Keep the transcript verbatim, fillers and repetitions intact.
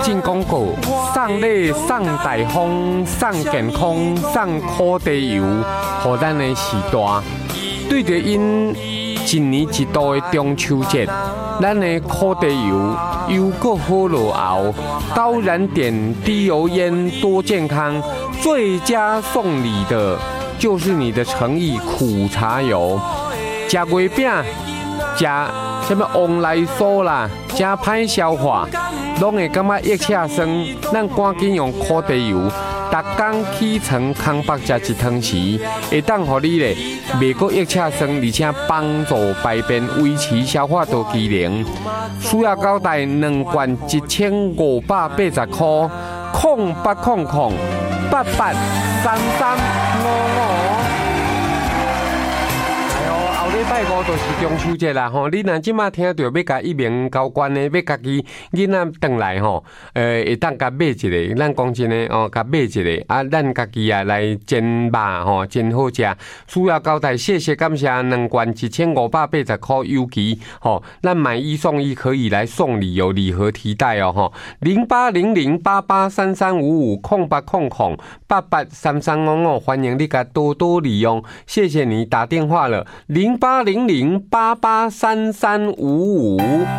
进广告，送礼、送大方、送健康、送苦地油，互咱的时代。对着因一年一度的中秋节，咱的苦地油又够好落后，高燃点、低油烟、多健康，最佳送礼的就是你的诚意苦茶油。吃月饼，吃什么旺来酥啦，真歹消化，拢会感觉腋下酸。咱赶紧用苦地油，逐工起床空腹食一汤匙，会当互你咧袂过腋下酸，而且帮助排便，维持消化道机能。需要交代两罐一千五百八十块，空八空空八八三三五五。礼拜五就是中秋节啦吼，你若即马听到要甲一鸣交关的，要家己囡仔转来吼，呃，会当甲买一个，咱讲真诶哦，甲买一个啊，咱家己啊来煎肉吼，真好食。需要交代，谢谢感谢，两罐一千五百八十块邮寄吼，咱买一送一可以来送礼有礼盒提袋哦吼，零八零零八八三三五五空八空空八八三三五五，欢迎你甲多多利用，谢谢你打电话了，零八零零八八三三五五。